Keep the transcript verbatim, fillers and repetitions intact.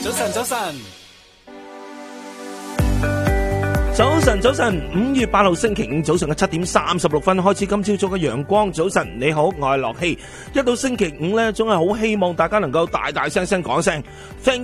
早晨，早晨。 早晨，早晨，五月八號星期五早上嘅七點三十六分開始，今朝早嘅陽光。早晨，你好，我係樂希。一到星期五呢，總係好希望大家能夠大大聲聲講聲 Thank